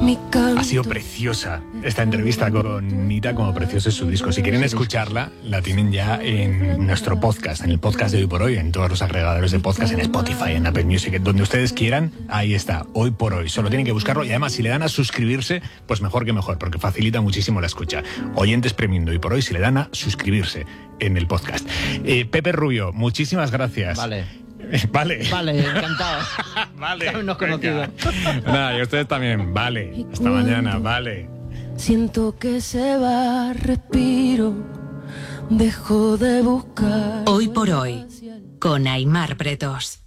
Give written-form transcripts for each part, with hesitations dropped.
Ha sido preciosa esta entrevista con Nita, como precioso es su disco. Si quieren escucharla, la tienen ya en nuestro podcast, en el podcast de Hoy por Hoy, en todos los agregadores de podcast, en Spotify, en Apple Music, donde ustedes quieran. Ahí está, Hoy por Hoy. Solo tienen que buscarlo y además si le dan a suscribirse, pues mejor que mejor, porque facilita muchísimo la escucha. Oyentes Premium de Hoy por Hoy, si le dan a suscribirse en el podcast. Pepe Rubio, muchísimas gracias. Vale. Vale. Vale, encantado. Vale. Habernos conocido. Nada, y ustedes también. Vale. Hasta mañana. Vale. Siento que se va, respiro, dejo de buscar. Hoy por Hoy, con Aimar Bretos.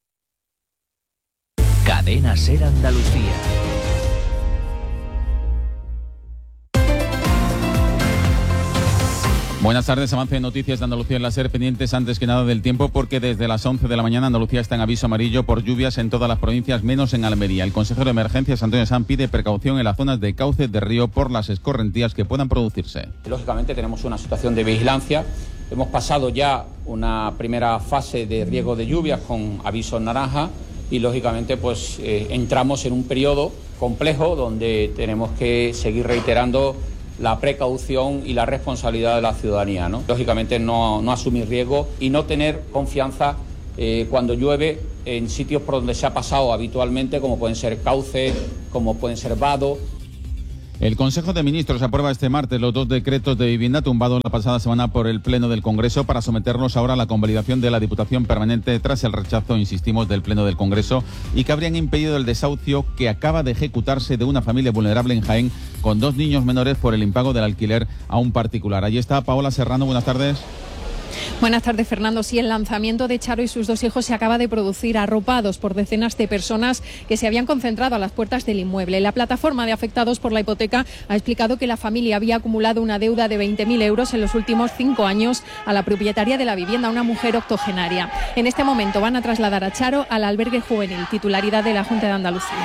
Cadena Ser Andalucía. Buenas tardes, avance de noticias de Andalucía en la SER, pendientes antes que nada del tiempo porque desde las 11 de la mañana Andalucía está en aviso amarillo por lluvias en todas las provincias menos en Almería. El consejero de emergencias Antonio Sanz pide precaución en las zonas de cauce de río por las escorrentías que puedan producirse. Lógicamente tenemos una situación de vigilancia. Hemos pasado ya una primera fase de riesgo de lluvias con aviso naranja y lógicamente pues entramos en un periodo complejo donde tenemos que seguir reiterando la precaución y la responsabilidad de la ciudadanía, ¿no? Lógicamente no asumir riesgo y no tener confianza cuando llueve en sitios por donde se ha pasado habitualmente, como pueden ser cauces, como pueden ser vados. El Consejo de Ministros aprueba este martes los 2 decretos de vivienda tumbados la pasada semana por el Pleno del Congreso para someterlos ahora a la convalidación de la Diputación Permanente tras el rechazo, insistimos, del Pleno del Congreso y que habrían impedido el desahucio que acaba de ejecutarse de una familia vulnerable en Jaén con 2 niños menores por el impago del alquiler a un particular. Allí está Paola Serrano, buenas tardes. Buenas tardes, Fernando. Sí, el lanzamiento de Charo y sus 2 hijos se acaba de producir arropados por decenas de personas que se habían concentrado a las puertas del inmueble. La plataforma de afectados por la hipoteca ha explicado que la familia había acumulado una deuda de 20.000 euros en los últimos 5 años a la propietaria de la vivienda, una mujer octogenaria. En este momento van a trasladar a Charo al albergue juvenil, titularidad de la Junta de Andalucía.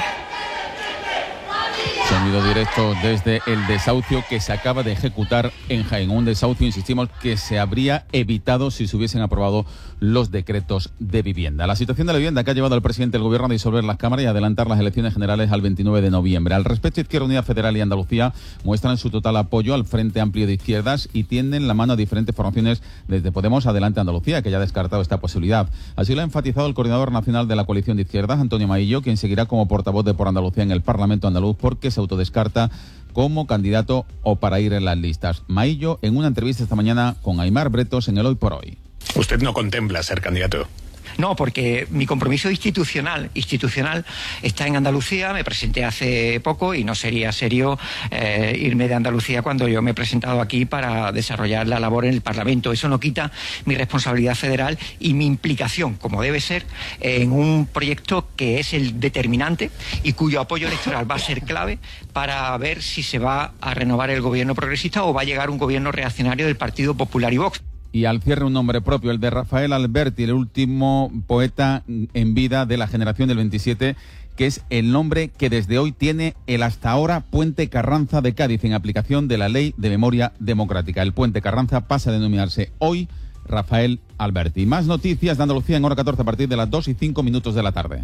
Sonido directo desde el desahucio que se acaba de ejecutar en Jaén. Un desahucio, insistimos, que se habría evitado si se hubiesen aprobado los decretos de vivienda. La situación de la vivienda que ha llevado al presidente del Gobierno a disolver las cámaras y adelantar las elecciones generales al 29 de noviembre. Al respecto, Izquierda Unida Federal y Andalucía muestran su total apoyo al Frente Amplio de Izquierdas y tienden la mano a diferentes formaciones desde Podemos Adelante Andalucía, que ya ha descartado esta posibilidad. Así lo ha enfatizado el coordinador nacional de la coalición de izquierdas, Antonio Maillo, quien seguirá como portavoz de Por Andalucía en el Parlamento andaluz porque se autodescarta como candidato o para ir en las listas. Maillo en una entrevista esta mañana con Aimar Bretos en el Hoy por Hoy. ¿Usted no contempla ser candidato? No, porque mi compromiso institucional está en Andalucía. Me presenté hace poco y no sería serio irme de Andalucía cuando yo me he presentado aquí para desarrollar la labor en el Parlamento. Eso no quita mi responsabilidad federal y mi implicación, como debe ser, en un proyecto que es el determinante y cuyo apoyo electoral va a ser clave para ver si se va a renovar el gobierno progresista o va a llegar un gobierno reaccionario del Partido Popular y Vox. Y al cierre un nombre propio, el de Rafael Alberti, el último poeta en vida de la generación del 27, que es el nombre que desde hoy tiene el hasta ahora Puente Carranza de Cádiz, en aplicación de la Ley de Memoria Democrática. El Puente Carranza pasa a denominarse hoy Rafael Alberti. Más noticias de Andalucía en hora 14 a partir de las 2:05 de la tarde.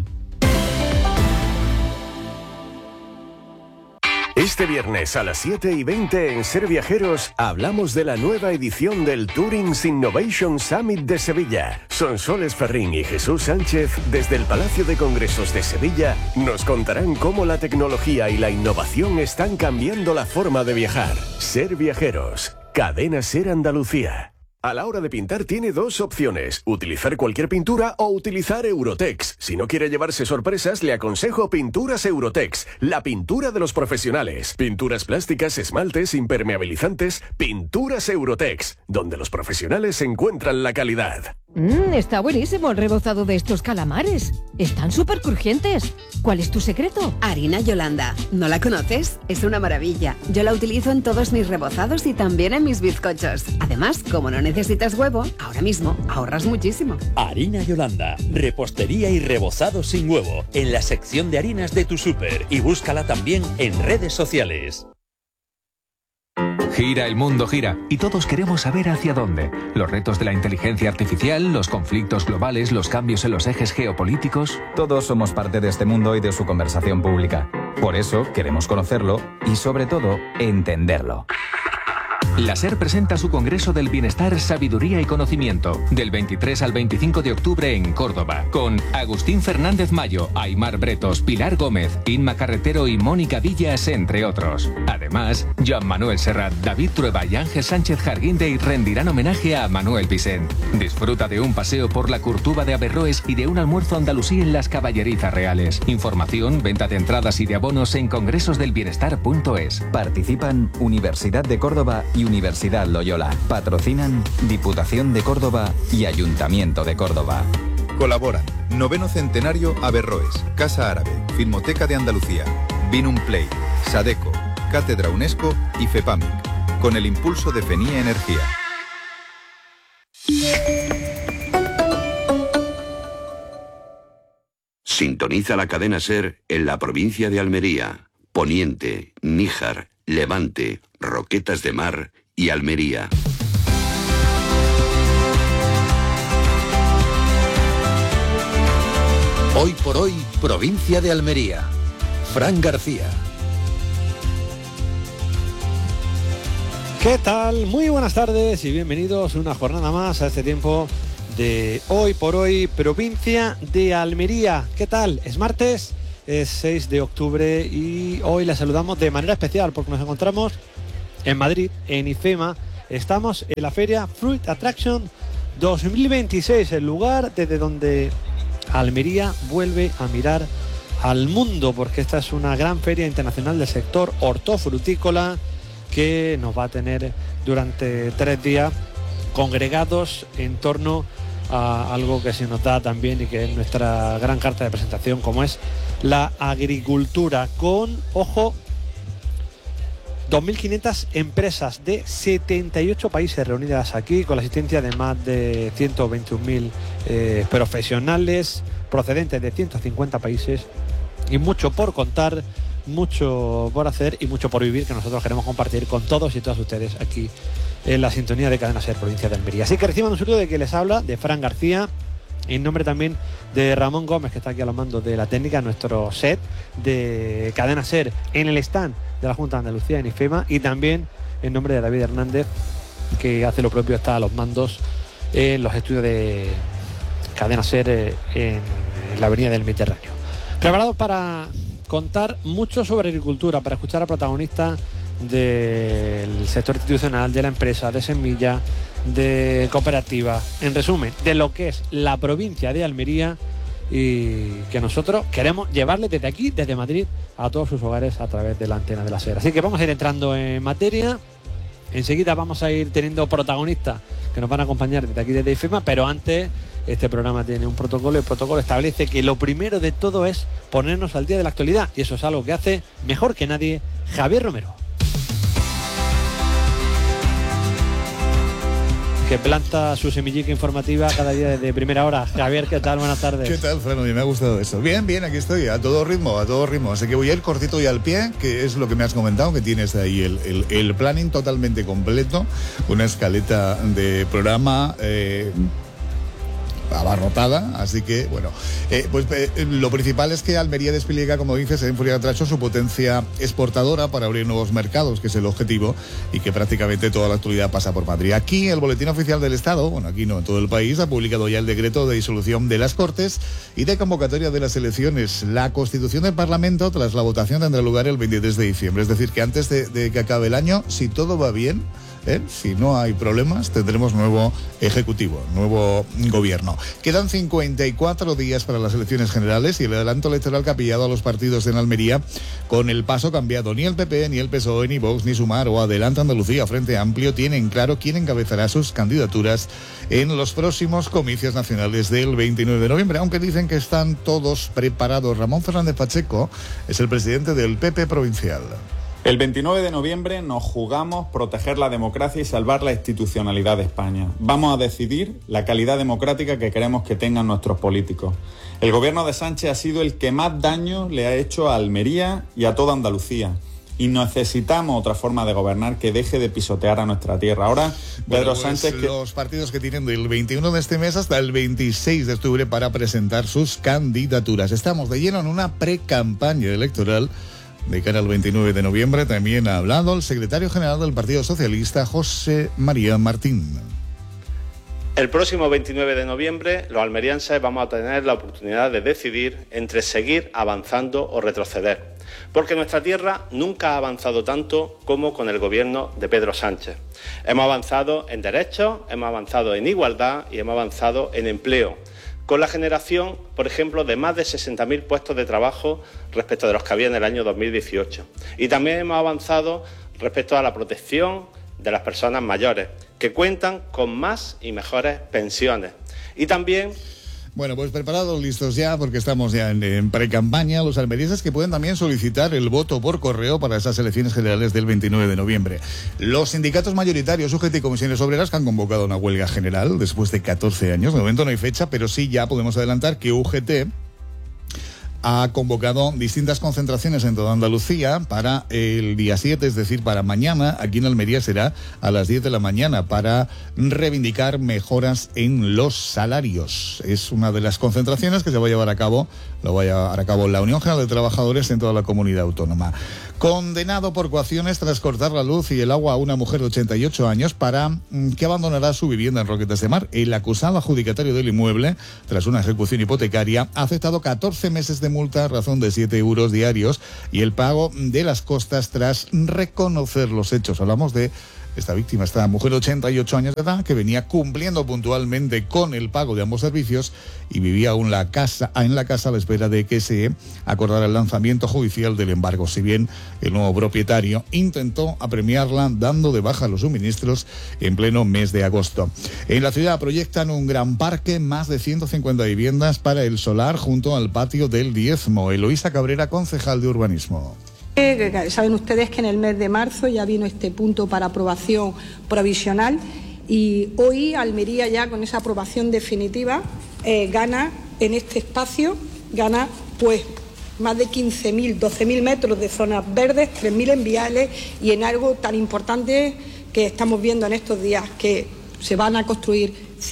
Este viernes a las 7:20 en Ser Viajeros hablamos de la nueva edición del Tourings Innovation Summit de Sevilla. Sonsoles Ferrín y Jesús Sánchez, desde el Palacio de Congresos de Sevilla, nos contarán cómo la tecnología y la innovación están cambiando la forma de viajar. Ser Viajeros, Cadena Ser Andalucía. A la hora de pintar tiene 2 opciones, utilizar cualquier pintura o utilizar Eurotex. Si no quiere llevarse sorpresas, le aconsejo Pinturas Eurotex, la pintura de los profesionales. Pinturas plásticas, esmaltes, impermeabilizantes, Pinturas Eurotex, donde los profesionales encuentran la calidad. Está buenísimo el rebozado de estos calamares. Están súper crujientes. ¿Cuál es tu secreto? Harina Yolanda. ¿No la conoces? Es una maravilla. Yo la utilizo en todos mis rebozados y también en mis bizcochos. Además, como no necesitas huevo, ahora mismo ahorras muchísimo. Harina Yolanda. Repostería y rebozado sin huevo. En la sección de harinas de tu súper. Y búscala también en redes sociales. Gira, el mundo gira, y todos queremos saber hacia dónde. Los retos de la inteligencia artificial, los conflictos globales, los cambios en los ejes geopolíticos. Todos somos parte de este mundo y de su conversación pública. Por eso queremos conocerlo y, sobre todo, entenderlo. La SER presenta su Congreso del Bienestar, Sabiduría y Conocimiento, del 23 al 25 de octubre en Córdoba, con Agustín Fernández Mayo, Aimar Bretos, Pilar Gómez, Inma Carretero y Mónica Villas, entre otros. Además, Joan Manuel Serrat, David Trueba y Ángel Sánchez Jarguindey rendirán homenaje a Manuel Vicent. Disfruta de un paseo por la Curtuba de Averroes y de un almuerzo andalusí en las Caballerizas Reales. Información, venta de entradas y de abonos en congresosdelbienestar.es. Participan Universidad de Córdoba y Universidad Loyola. Patrocinan Diputación de Córdoba y Ayuntamiento de Córdoba. Colaboran Noveno Centenario Averroes, Casa Árabe, Filmoteca de Andalucía, Binum Play, Sadeco, Cátedra UNESCO y FEPAMIC, con el impulso de FENIE Energía. Sintoniza la cadena SER en la provincia de Almería, Poniente, Níjar, Levante, Roquetas de Mar y Almería. Hoy por hoy, provincia de Almería. Fran García. ¿Qué tal? Muy buenas tardes y bienvenidos una jornada más a este tiempo de Hoy por hoy, provincia de Almería. ¿Qué tal? Es martes, es 6 de octubre y hoy les saludamos de manera especial porque nos encontramos en Madrid, en IFEMA. Estamos en la feria Fruit Attraction 2026, el lugar desde donde Almería vuelve a mirar al mundo, porque esta es una gran feria internacional del sector hortofrutícola que nos va a tener durante 3 días congregados en torno a algo que se nos da también y que es nuestra gran carta de presentación, como es la agricultura, con, ojo, 2.500 empresas de 78 países reunidas aquí, con la asistencia de más de 121.000 profesionales procedentes de 150 países y mucho por contar, mucho por hacer y mucho por vivir, que nosotros queremos compartir con todos y todas ustedes aquí en la sintonía de Cadena SER, provincia de Almería. Así que reciban un saludo de que les habla, de Fran García, en nombre también de Ramón Gómez, que está aquí a los mandos de la técnica, nuestro set de Cadena SER en el stand de la Junta de Andalucía en IFEMA, y también en nombre de David Hernández, que hace lo propio, está a los mandos en los estudios de Cadena SER en la avenida del Mediterráneo. Preparados para contar mucho sobre agricultura, para escuchar a protagonistas del sector institucional, de la empresa, de semilla, de cooperativa, en resumen, de lo que es la provincia de Almería, y que nosotros queremos llevarles desde aquí, desde Madrid, a todos sus hogares a través de la antena de la SER. Así que vamos a ir entrando en materia. Enseguida vamos a ir teniendo protagonistas que nos van a acompañar desde aquí, desde IFEMA, pero antes este programa tiene un protocolo. El protocolo establece que lo primero de todo es ponernos al día de la actualidad, y eso es algo que hace mejor que nadie Javier Romero, que planta su semillica informativa cada día desde primera hora. Javier, ¿qué tal? Buenas tardes. ¿Qué tal, Fran? Me ha gustado eso. Bien, bien, aquí estoy, a todo ritmo, a todo ritmo. Así que voy a ir cortito y al pie, que es lo que me has comentado, que tienes ahí el planning totalmente completo, una escaleta de programa abarrotada, así que bueno, lo principal es que Almería despliega, como dices, en Fruit Attraction su potencia exportadora para abrir nuevos mercados, que es el objetivo, y que prácticamente toda la actualidad pasa por Madrid. Aquí el Boletín Oficial del Estado, bueno, aquí no, en todo el país, ha publicado ya el decreto de disolución de las Cortes y de convocatoria de las elecciones. La constitución del Parlamento, tras la votación, tendrá lugar el 23 de diciembre, es decir, que antes de que acabe el año, si todo va bien, si no hay problemas, tendremos nuevo ejecutivo, nuevo gobierno. Quedan 54 días para las elecciones generales y el adelanto electoral que ha pillado a los partidos en Almería con el paso cambiado. Ni el PP, ni el PSOE, ni Vox, ni Sumar o Adelante Andalucía, Frente Amplio, tienen claro quién encabezará sus candidaturas en los próximos comicios nacionales del 29 de noviembre, aunque dicen que están todos preparados. Ramón Fernández Pacheco es el presidente del PP provincial. El 29 de noviembre nos jugamos proteger la democracia y salvar la institucionalidad de España. Vamos a decidir la calidad democrática que queremos que tengan nuestros políticos. El gobierno de Sánchez ha sido el que más daño le ha hecho a Almería y a toda Andalucía. y necesitamos otra forma de gobernar que deje de pisotear a nuestra tierra. Ahora, Pedro Sánchez... Los partidos que tienen del 21 de este mes hasta el 26 de octubre para presentar sus candidaturas. Estamos de lleno en una pre-campaña electoral de cara al 29 de noviembre. También ha hablado el secretario general del Partido Socialista, José María Martín. El próximo 29 de noviembre los almerienses vamos a tener la oportunidad de decidir entre seguir avanzando o retroceder, porque nuestra tierra nunca ha avanzado tanto como con el gobierno de Pedro Sánchez. Hemos avanzado en derechos, hemos avanzado en igualdad y hemos avanzado en empleo, con la generación, por ejemplo, de más de 60.000 puestos de trabajo respecto de los que había en el año 2018. Y también hemos avanzado respecto a la protección de las personas mayores, que cuentan con más y mejores pensiones. Y también... Bueno, pues preparados, listos ya, porque estamos ya en pre-campaña. Los almerienses que pueden también solicitar el voto por correo para esas elecciones generales del 29 de noviembre. Los sindicatos mayoritarios, UGT y comisiones obreras, que han convocado una huelga general después de 14 años. De momento no hay fecha, pero sí ya podemos adelantar que UGT ha convocado distintas concentraciones en toda Andalucía para el día 7, es decir, para mañana. Aquí en Almería será a las 10 de la mañana para reivindicar mejoras en los salarios. Es una de las concentraciones que se va a llevar a cabo, la Unión General de Trabajadores en toda la comunidad autónoma. Condenado por coacciones tras cortar la luz y el agua a una mujer de 88 años para que abandonará su vivienda en Roquetas de Mar. El acusado adjudicatario del inmueble, tras una ejecución hipotecaria, ha aceptado 14 meses de multa a razón de 7 euros diarios y el pago de las costas tras reconocer los hechos. Hablamos de esta víctima, esta mujer de 88 años de edad, que venía cumpliendo puntualmente con el pago de ambos servicios y vivía aún en la casa a la espera de que se acordara el lanzamiento judicial del embargo. Si bien el nuevo propietario intentó apremiarla dando de baja los suministros en pleno mes de agosto. En la ciudad proyectan un gran parque, más de 150 viviendas para el solar junto al patio del Diezmo. Eloísa Cabrera, concejal de urbanismo. Saben ustedes que en el mes de marzo ya vino este punto para aprobación provisional y hoy Almería, ya con esa aprobación definitiva, gana en este espacio, gana pues más de 15.000, 12.000 metros de zonas verdes, 3.000 en viales y en algo tan importante que estamos viendo en estos días, que se van a construir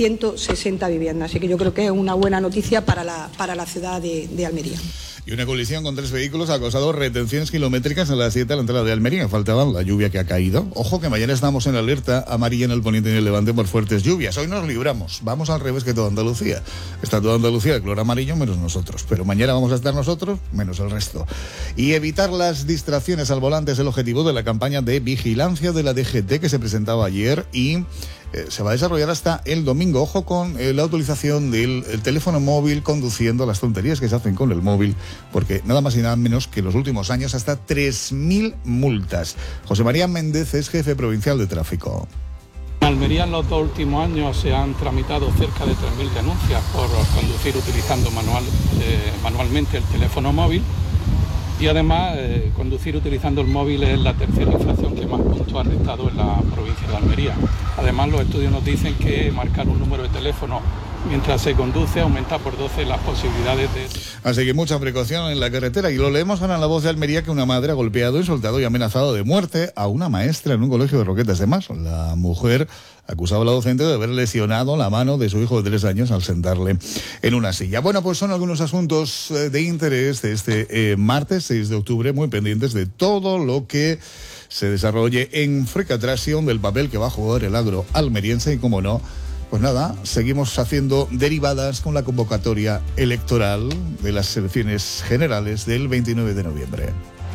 160 viviendas. Así que yo creo que es una buena noticia para la ciudad de Almería. Y una colisión con 3 vehículos ha causado retenciones kilométricas en la 7 a la entrada de Almería. Faltaba la lluvia que ha caído. Ojo que mañana estamos en alerta amarilla en el poniente y en el levante por fuertes lluvias. Hoy nos libramos. Vamos al revés que toda Andalucía. Está toda Andalucía de color amarillo menos nosotros. Pero mañana vamos a estar nosotros menos el resto. Y evitar las distracciones al volante es el objetivo de la campaña de vigilancia de la DGT que se presentaba ayer y se va a desarrollar hasta el domingo. Ojo con la utilización del teléfono móvil conduciendo, las tonterías que se hacen con el móvil, porque nada más y nada menos que en los últimos años hasta 3.000 multas. José María Méndez es jefe provincial de tráfico. En Almería en los 2 últimos años se han tramitado cerca de 3.000 denuncias por conducir utilizando manualmente el teléfono móvil. Y además, conducir utilizando el móvil es la tercera infracción que más puntos ha restado en la provincia de Almería. Además, los estudios nos dicen que marcar un número de teléfono mientras se conduce aumenta por 12 las posibilidades de... Así que mucha precaución en la carretera. Y lo leemos ahora en La Voz de Almería, que una madre ha golpeado, insultado y amenazado de muerte a una maestra en un colegio de Roquetas de Mar. La mujer acusaba a la docente de haber lesionado la mano de su hijo de 3 años al sentarle en una silla. Bueno, pues son algunos asuntos de interés de este martes 6 de octubre, muy pendientes de todo lo que se desarrolle en Frecatración, del papel que va a jugar el agro almeriense y, como no, pues nada, seguimos haciendo derivadas con la convocatoria electoral de las elecciones generales del 29 de noviembre.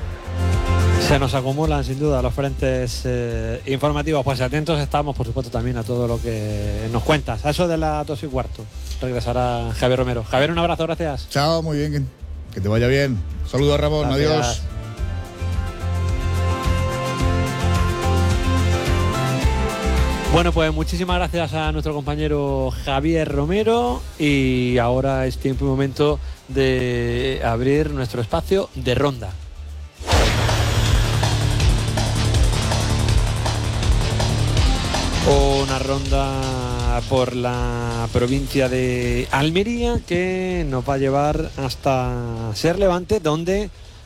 Se nos acumulan sin duda los frentes informativos, pues atentos estamos por supuesto también a todo lo que nos cuentas. A eso de las 2:15 regresará Javier Romero. Javier, un abrazo, gracias. Chao, muy bien, que te vaya bien. Saludos a Ramón, gracias. Adiós. Bueno, pues muchísimas gracias a nuestro compañero Javier Romero y ahora es tiempo y momento de abrir nuestro espacio de ronda. Una ronda por la provincia de Almería que nos va a llevar hasta Ser Levante, donde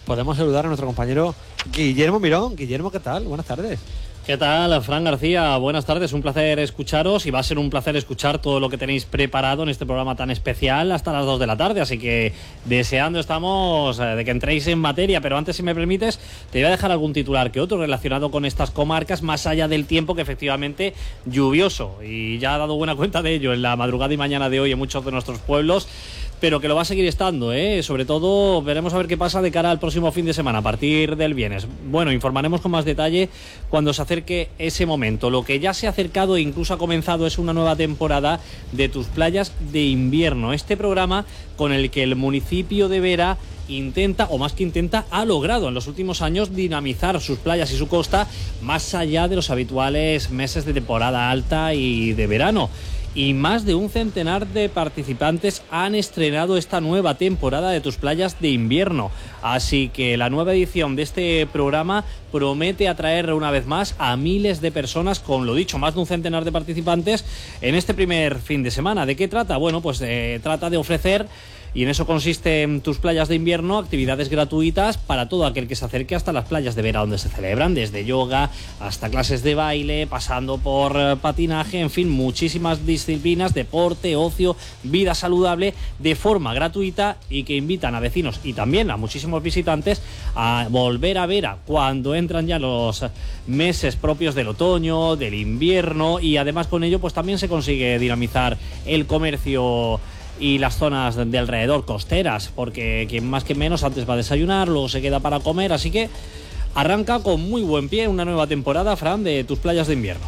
podemos saludar a nuestro compañero Guillermo Mirón. Guillermo, ¿qué tal? Buenas tardes. ¿Qué tal, Fran García? Buenas tardes, un placer escucharos y va a ser un placer escuchar todo lo que tenéis preparado en este programa tan especial hasta las 2 de la tarde, así que deseando estamos de que entréis en materia, pero antes, si me permites, te voy a dejar algún titular que otro relacionado con estas comarcas, más allá del tiempo que efectivamente lluvioso, y ya ha dado buena cuenta de ello en la madrugada y mañana de hoy en muchos de nuestros pueblos, pero que lo va a seguir estando, sobre todo veremos a ver qué pasa de cara al próximo fin de semana, a partir del viernes. Bueno, informaremos con más detalle cuando se acerque ese momento. Lo que ya se ha acercado e incluso ha comenzado es una nueva temporada de Tus Playas de Invierno, este programa con el que el municipio de Vera intenta, o más que intenta, ha logrado en los últimos años dinamizar sus playas y su costa más allá de los habituales meses de temporada alta y de verano. Y más de un centenar de participantes han estrenado esta nueva temporada de Tus Playas de Invierno. Así que la nueva edición de este programa promete atraer una vez más a miles de personas, con lo dicho, más de un centenar de participantes en este primer fin de semana. ¿De qué trata? Bueno, pues trata de ofrecer, y en eso consiste en Tus Playas de Invierno, actividades gratuitas para todo aquel que se acerque hasta las playas de Vera donde se celebran, desde yoga hasta clases de baile, pasando por patinaje, en fin, muchísimas disciplinas, deporte, ocio, vida saludable, de forma gratuita, y que invitan a vecinos y también a muchísimos visitantes a volver a Vera cuando entran ya los meses propios del otoño, del invierno, y además con ello pues también se consigue dinamizar el comercio y las zonas de alrededor costeras, porque quien más que menos antes va a desayunar, luego se queda para comer, así que arranca con muy buen pie una nueva temporada, Fran, de Tus Playas de Invierno.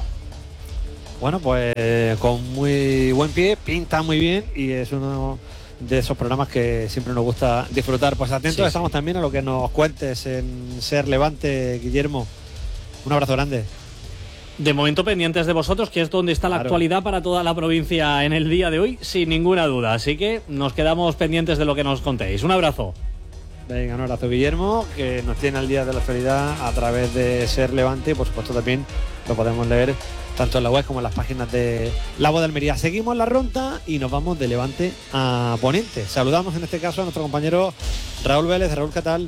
Bueno, pues con muy buen pie, pinta muy bien y es uno de esos programas que siempre nos gusta disfrutar. Pues atentos estamos también a lo que nos cuentes en Ser Levante, Guillermo. Un abrazo grande. De momento pendientes de vosotros, que es donde está la actualidad para toda la provincia en el día de hoy, sin ninguna duda. Así que nos quedamos pendientes de lo que nos contéis. Un abrazo. Venga, un abrazo, Guillermo, que nos tiene al día de la actualidad a través de Ser Levante. Y por supuesto también lo podemos leer tanto en la web como en las páginas de La Voz de Almería. Seguimos la ronda y nos vamos de Levante a Poniente. Saludamos en este caso a nuestro compañero Raúl Vélez. Raúl, ¿qué tal?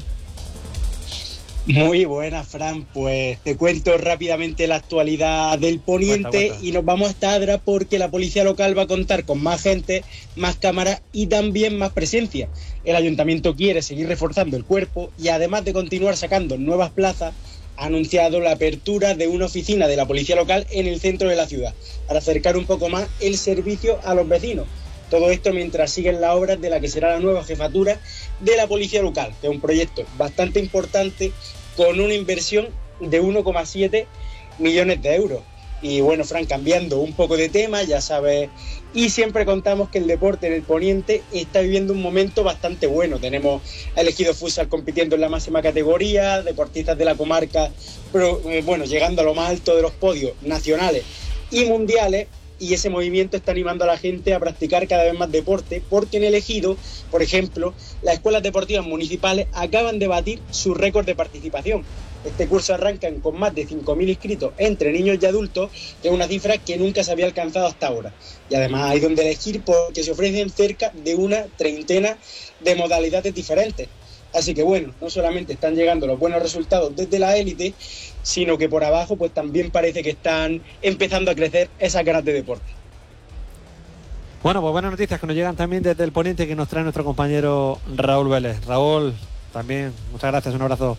Muy buenas, Fran. Pues te cuento rápidamente la actualidad del Poniente. Cuenta. Y nos vamos hasta Adra porque la policía local va a contar con más gente, más cámaras y también más presencia. El ayuntamiento quiere seguir reforzando el cuerpo y además de continuar sacando nuevas plazas, ha anunciado la apertura de una oficina de la policía local en el centro de la ciudad para acercar un poco más el servicio a los vecinos. Todo esto mientras siguen las obras de la que será la nueva jefatura de la policía local, que es un proyecto bastante importante con una inversión de 1,7 millones de euros. Y bueno, Fran, cambiando un poco de tema, ya sabes, y siempre contamos que el deporte en el Poniente está viviendo un momento bastante bueno. Tenemos a Elegido Futsal compitiendo en la máxima categoría, deportistas de la comarca, pero bueno, llegando a lo más alto de los podios nacionales y mundiales. Y ese movimiento está animando a la gente a practicar cada vez más deporte, porque en Elegido, por ejemplo, las escuelas deportivas municipales acaban de batir su récord de participación. Este curso arrancan con más de 5.000 inscritos entre niños y adultos, que es una cifra que nunca se había alcanzado hasta ahora. Y además hay donde elegir porque se ofrecen cerca de una treintena de modalidades diferentes. Así que bueno, no solamente están llegando los buenos resultados desde la élite, sino que por abajo pues también parece que están empezando a crecer esas ganas de deporte. Bueno, pues buenas noticias que nos llegan también desde el Poniente, que nos trae nuestro compañero Raúl Vélez. Raúl, también, muchas gracias, un abrazo.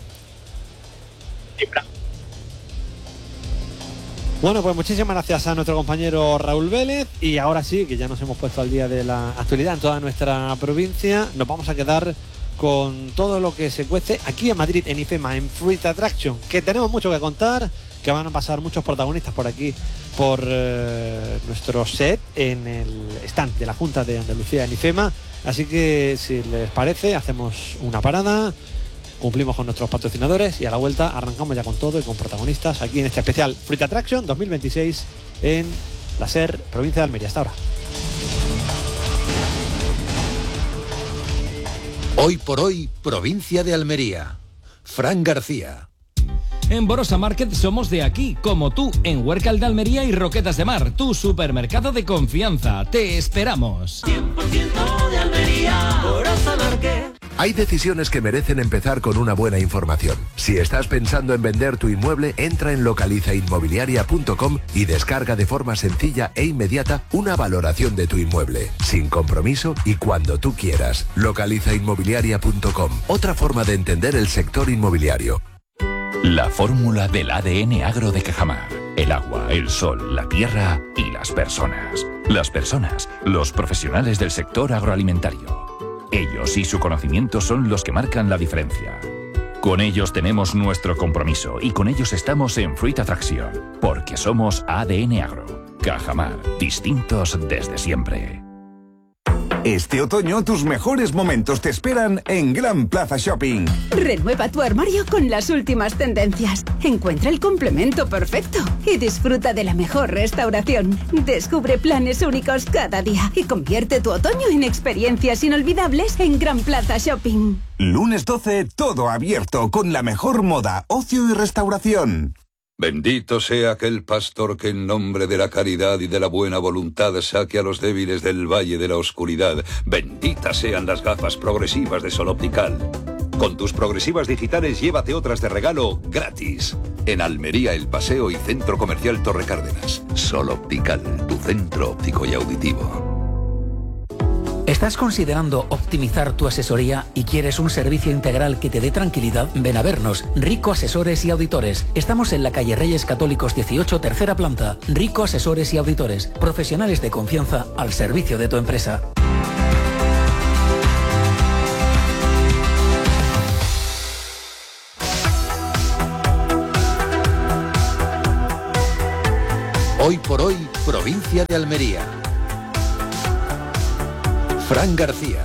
Bueno, pues muchísimas gracias a nuestro compañero Raúl Vélez. Y ahora sí, que ya nos hemos puesto al día de la actualidad en toda nuestra provincia, nos vamos a quedar con todo lo que se cuece aquí en Madrid, en IFEMA, en Fruit Attraction, que tenemos mucho que contar, que van a pasar muchos protagonistas por aquí, por nuestro set en el stand de la Junta de Andalucía en IFEMA. Así que si les parece, hacemos una parada, cumplimos con nuestros patrocinadores y a la vuelta arrancamos ya con todo y con protagonistas aquí en este especial Fruit Attraction 2026 en la SER, provincia de Almería. Hasta ahora. Hoy por hoy, provincia de Almería. Fran García. En Borosa Market somos de aquí, como tú, en Huércal de Almería y Roquetas de Mar, tu supermercado de confianza. Te esperamos. 100% de Almería, Borosa Market. Hay decisiones que merecen empezar con una buena información. Si estás pensando en vender tu inmueble, entra en localizainmobiliaria.com y descarga de forma sencilla e inmediata una valoración de tu inmueble, sin compromiso y cuando tú quieras. Localizainmobiliaria.com, otra forma de entender el sector inmobiliario. La fórmula del ADN agro de Cajamar. El agua, el sol, la tierra y las personas. Las personas, los profesionales del sector agroalimentario. Ellos y su conocimiento son los que marcan la diferencia. Con ellos tenemos nuestro compromiso y con ellos estamos en Fruit Attraction, porque somos ADN Agro. Cajamar, distintos desde siempre. Este otoño tus mejores momentos te esperan en Gran Plaza Shopping. Renueva tu armario con las últimas tendencias. Encuentra el complemento perfecto y disfruta de la mejor restauración. Descubre planes únicos cada día y convierte tu otoño en experiencias inolvidables en Gran Plaza Shopping. Lunes 12, todo abierto con la mejor moda, ocio y restauración. Bendito sea aquel pastor que en nombre de la caridad y de la buena voluntad saque a los débiles del valle de la oscuridad. Benditas sean las gafas progresivas de Sol Optical. Con tus progresivas digitales llévate otras de regalo gratis. En Almería, El Paseo y Centro Comercial Torre Cárdenas. Sol Optical, tu centro óptico y auditivo. ¿Estás considerando optimizar tu asesoría y quieres un servicio integral que te dé tranquilidad? Ven a vernos, Rico Asesores y Auditores. Estamos en la calle Reyes Católicos 18, tercera planta. Rico Asesores y Auditores, profesionales de confianza al servicio de tu empresa. Hoy por hoy, provincia de Almería. Fran García.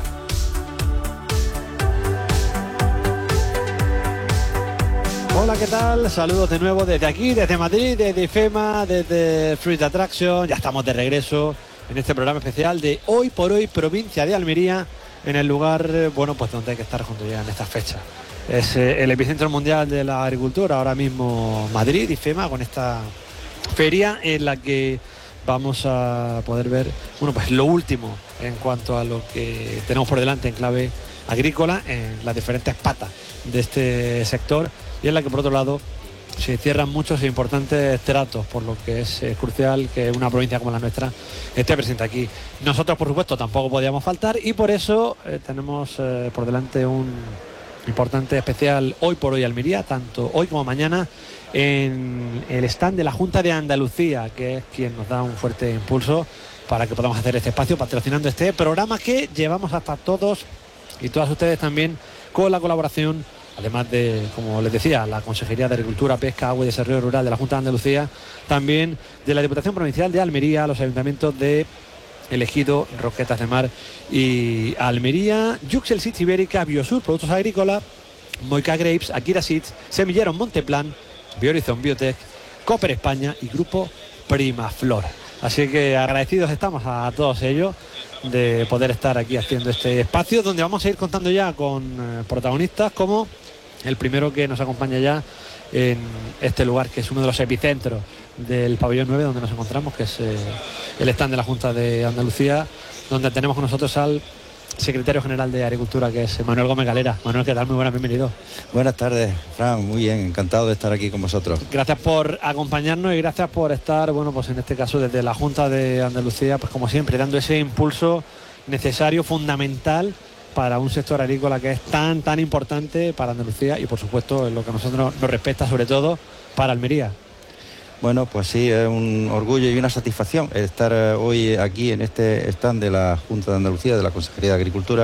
Hola, ¿qué tal? Saludos de nuevo desde aquí, desde Madrid, desde IFEMA, desde Fruit Attraction. Ya estamos de regreso en este programa especial de Hoy por Hoy, provincia de Almería, en el lugar, bueno, pues donde hay que estar cuando llegan estas fechas. Es el epicentro mundial de la agricultura, ahora mismo Madrid, IFEMA, con esta feria en la que vamos a poder ver, bueno, pues lo último en cuanto a lo que tenemos por delante en clave agrícola, en las diferentes patas de este sector, y en la que por otro lado se cierran muchos e importantes tratos, por lo que es crucial que una provincia como la nuestra esté presente aquí. Nosotros, por supuesto, tampoco podíamos faltar, y por eso tenemos por delante un importante especial Hoy por Hoy Almería, tanto hoy como mañana, en el stand de la Junta de Andalucía, que es quien nos da un fuerte impulso para que podamos hacer este espacio, patrocinando este programa que llevamos hasta todos y todas ustedes también, con la colaboración, además de, como les decía, la Consejería de Agricultura, Pesca, Agua y Desarrollo Rural de la Junta de Andalucía, también de la Diputación Provincial de Almería, los ayuntamientos de El Ejido, Roquetas de Mar y Almería, Yuxel Seeds Ibérica, Biosur, Productos Agrícolas, Moica Grapes, Akira Seeds, Semilleros Monteplan, Biorizon Biotech, Cooper España y Grupo Primaflor. Así que agradecidos estamos a todos ellos de poder estar aquí haciendo este espacio, donde vamos a ir contando ya con protagonistas como el primero que nos acompaña ya en este lugar, que es uno de los epicentros del pabellón 9 donde nos encontramos, que es el stand de la Junta de Andalucía, donde tenemos con nosotros al secretario general de Agricultura, que es Manuel Gómez Galera. Manuel, ¿qué tal? Muy buenas, bienvenido. Buenas tardes, Fran, muy bien, encantado de estar aquí con vosotros. Gracias por acompañarnos y gracias por estar, bueno, pues en este caso desde la Junta de Andalucía, pues como siempre, dando ese impulso necesario, fundamental para un sector agrícola que es tan importante para Andalucía y por supuesto en lo que a nosotros nos respecta, sobre todo para Almería. Bueno, pues sí, es un orgullo y una satisfacción estar hoy aquí en este stand de la Junta de Andalucía, de la Consejería de Agricultura,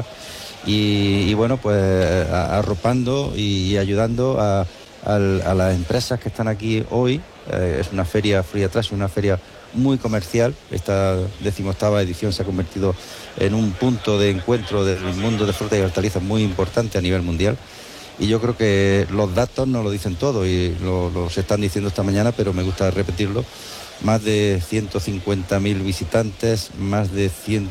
y bueno, pues arropando y ayudando a las empresas que están aquí hoy. Es una feria Fruit Attraction, una feria muy comercial. Esta 18ª edición se ha convertido en un punto de encuentro del mundo de frutas y hortalizas muy importante a nivel mundial. Y yo creo que los datos nos lo dicen todo y lo se están diciendo esta mañana, pero me gusta repetirlo. Más de 150.000 visitantes, más de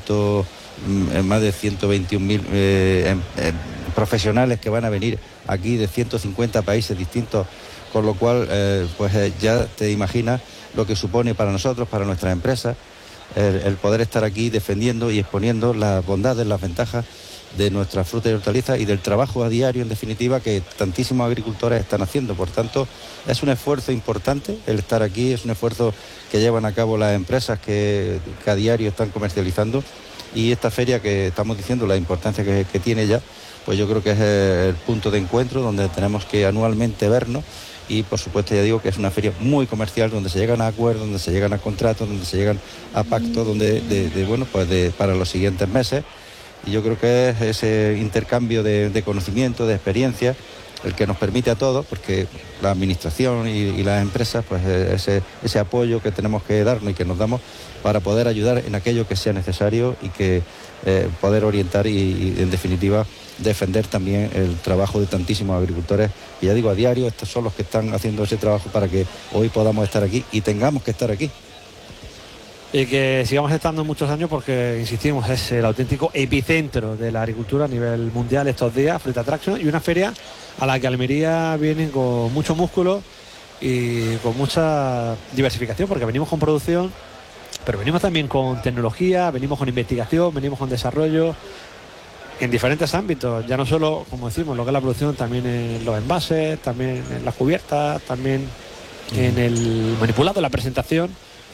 121.000 profesionales que van a venir aquí de 150 países distintos, con lo cual pues ya te imaginas lo que supone para nosotros, para nuestras empresas, el poder estar aquí defendiendo y exponiendo las bondades, las ventajas de nuestras frutas y hortalizas y del trabajo a diario, en definitiva, que tantísimos agricultores están haciendo. Por tanto, es un esfuerzo importante el estar aquí, es un esfuerzo que llevan a cabo las empresas que a diario están comercializando, y esta feria que estamos diciendo, la importancia que tiene ya, pues yo creo que es el punto de encuentro donde tenemos que anualmente vernos. Y por supuesto ya digo que es una feria muy comercial, donde se llegan a acuerdos, donde se llegan a contratos, donde se llegan a pactos, donde para los siguientes meses. Y yo creo que es ese intercambio de conocimiento, de experiencia, el que nos permite a todos, porque la administración y las empresas, pues ese apoyo que tenemos que darnos y que nos damos para poder ayudar en aquello que sea necesario y que poder orientar y en definitiva defender también el trabajo de tantísimos agricultores. Y ya digo, a diario estos son los que están haciendo ese trabajo para que hoy podamos estar aquí y tengamos que estar aquí. Y que sigamos estando muchos años, porque, insistimos, es el auténtico epicentro de la agricultura a nivel mundial estos días, Fruit Attraction, y una feria a la que Almería viene con mucho músculo y con mucha diversificación, porque venimos con producción, pero venimos también con tecnología, venimos con investigación, venimos con desarrollo en diferentes ámbitos, ya no solo, como decimos, lo que es la producción, también en los envases, también en las cubiertas, también en el manipulado, la presentación.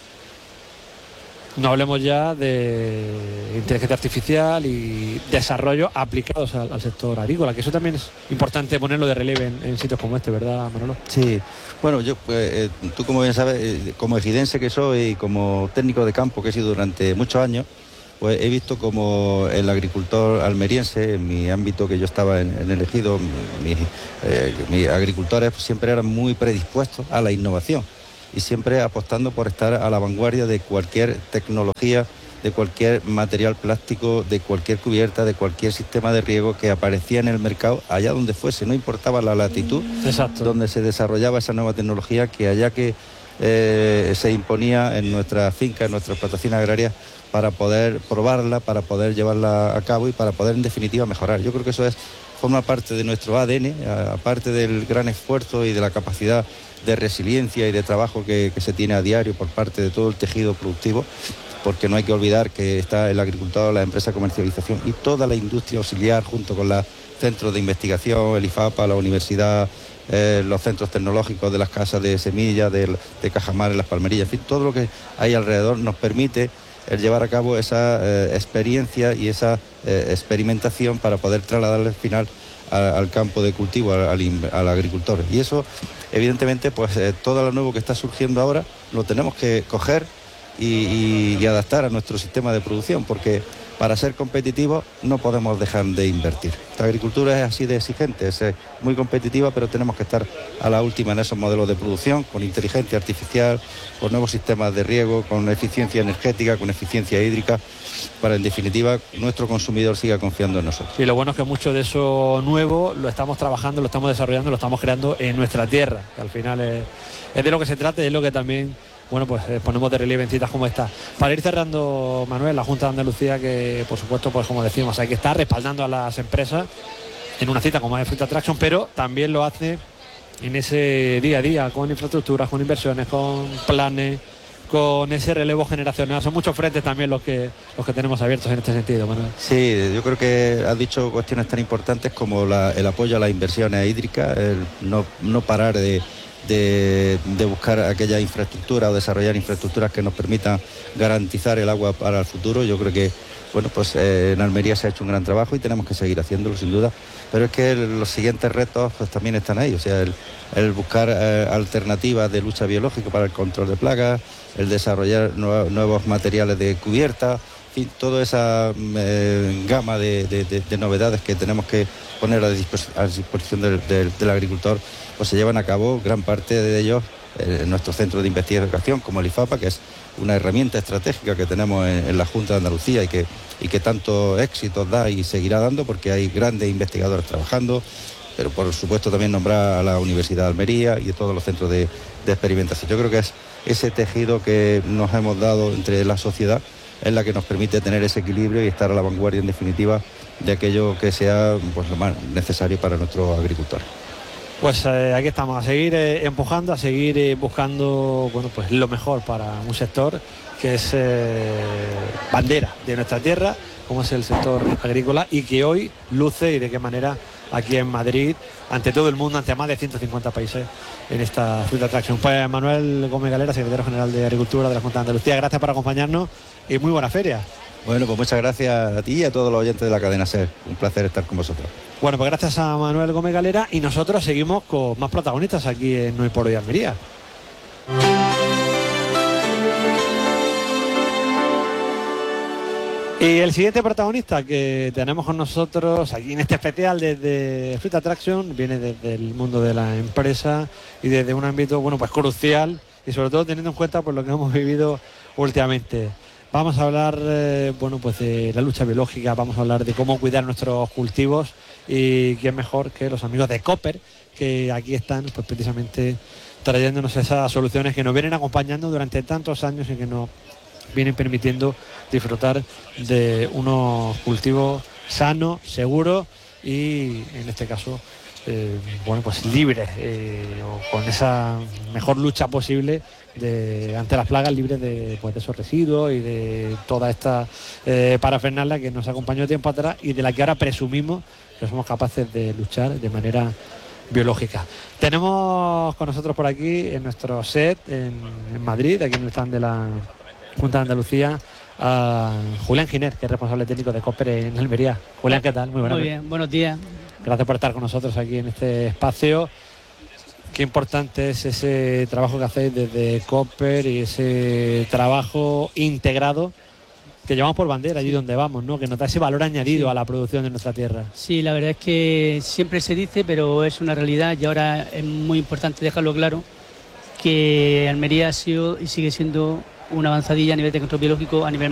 No hablemos ya de inteligencia artificial y desarrollo aplicados al sector agrícola, que eso también es importante ponerlo de relieve en sitios como este, ¿verdad, Manolo? Sí, bueno, yo, tú como bien sabes, como ejidense que soy y como técnico de campo que he sido durante muchos años, pues he visto como el agricultor almeriense, en mi ámbito que yo estaba en el ejido, mis agricultores siempre eran muy predispuestos a la innovación y siempre apostando por estar a la vanguardia de cualquier tecnología, de cualquier material plástico, de cualquier cubierta, de cualquier sistema de riego que aparecía en el mercado, allá donde fuese, no importaba la latitud. Exacto. Donde se desarrollaba esa nueva tecnología, que allá que se imponía en nuestras fincas, en nuestras explotaciones agrarias, para poder probarla, para poder llevarla a cabo y para poder en definitiva mejorar. Yo creo que eso forma parte de nuestro ADN, aparte del gran esfuerzo y de la capacidad de resiliencia y de trabajo que se tiene a diario por parte de todo el tejido productivo, porque no hay que olvidar que está el agricultor, la empresa de comercialización y toda la industria auxiliar, junto con los centros de investigación, el IFAPA, la universidad, los centros tecnológicos de las casas de semillas, de Cajamar, en las palmerillas, en fin, todo lo que hay alrededor nos permite el llevar a cabo esa experiencia y esa experimentación para poder trasladarle al final al campo de cultivo, al agricultor. Y eso, evidentemente, pues todo lo nuevo que está surgiendo ahora lo tenemos que coger y adaptar a nuestro sistema de producción, porque para ser competitivos no podemos dejar de invertir. La agricultura es así de exigente, es muy competitiva, pero tenemos que estar a la última en esos modelos de producción, con inteligencia artificial, con nuevos sistemas de riego, con eficiencia energética, con eficiencia hídrica, para en definitiva nuestro consumidor siga confiando en nosotros. Y lo bueno es que mucho de eso nuevo lo estamos trabajando, lo estamos desarrollando, lo estamos creando en nuestra tierra, que al final es de lo que se trata y es lo que también, bueno, pues ponemos de relieve en citas como esta. Para ir cerrando, Manuel, la Junta de Andalucía, que por supuesto, pues como decimos, hay que estar respaldando a las empresas en una cita como es Fruit Attraction, pero también lo hace en ese día a día, con infraestructuras, con inversiones, con planes, con ese relevo generacional. Son muchos frentes también los que tenemos abiertos en este sentido, Manuel. Sí, yo creo que has dicho cuestiones tan importantes como el apoyo a las inversiones hídricas, el no parar de buscar aquella infraestructura o desarrollar infraestructuras que nos permitan garantizar el agua para el futuro. Yo creo que, bueno, pues en Almería se ha hecho un gran trabajo y tenemos que seguir haciéndolo sin duda, pero es que los siguientes retos pues también están ahí, o sea, el buscar alternativas de lucha biológica para el control de plagas, el desarrollar nuevos materiales de cubierta, en fin, toda esa gama de novedades que tenemos que poner a disposición del agricultor, pues se llevan a cabo gran parte de ellos en nuestro centro de investigación, como el IFAPA, que es una herramienta estratégica que tenemos en la Junta de Andalucía y que tanto éxitos da y seguirá dando, porque hay grandes investigadores trabajando, pero por supuesto también nombrar a la Universidad de Almería y a todos los centros de experimentación. Yo creo que es ese tejido que nos hemos dado entre la sociedad es la que nos permite tener ese equilibrio y estar a la vanguardia, en definitiva, de aquello que sea pues lo más necesario para nuestros agricultores. Pues aquí estamos, a seguir empujando, a seguir buscando, bueno, pues lo mejor para un sector que es bandera de nuestra tierra, como es el sector agrícola, y que hoy luce y de qué manera aquí en Madrid, ante todo el mundo, ante más de 150 países en esta Fruit Attraction. Pues Manuel Gómez Galera, secretario general de Agricultura de la Junta de Andalucía, gracias por acompañarnos y muy buena feria. Bueno, pues muchas gracias a ti y a todos los oyentes de la cadena SER. Un placer estar con vosotros. Bueno, pues gracias a Manuel Gómez Galera, y nosotros seguimos con más protagonistas aquí en Hoy por Hoy Almería. Y el siguiente protagonista que tenemos con nosotros aquí en este especial desde Fruit Attraction viene desde el mundo de la empresa y desde un ámbito, bueno, pues crucial, y sobre todo teniendo en cuenta pues lo que hemos vivido últimamente. Vamos a hablar, bueno, pues de la lucha biológica, vamos a hablar de cómo cuidar nuestros cultivos, y quién mejor que los amigos de Cooper, que aquí están pues precisamente trayéndonos esas soluciones que nos vienen acompañando durante tantos años y que nos vienen permitiendo disfrutar de unos cultivos sanos, seguros y en este caso bueno, pues libres, con esa mejor lucha posible ante las plagas, libres de esos residuos y de toda esta parafernalia que nos acompañó tiempo atrás y de la que ahora presumimos que somos capaces de luchar de manera biológica. Tenemos con nosotros por aquí en nuestro set en Madrid, aquí en el stand de la Junta de Andalucía, a Julián Giner, que es responsable técnico de Cooper en Almería. Julián, ¿qué tal? Muy buenas. Muy bien, buenos días. Gracias por estar con nosotros aquí en este espacio. Qué importante es ese trabajo que hacéis desde Cooper y ese trabajo integrado que llevamos por bandera allí donde vamos, ¿no? Que nos da ese valor añadido a la producción de nuestra tierra. Sí, la verdad es que siempre se dice, pero es una realidad, y ahora es muy importante dejarlo claro, que Almería ha sido y sigue siendo una avanzadilla a nivel de control biológico a nivel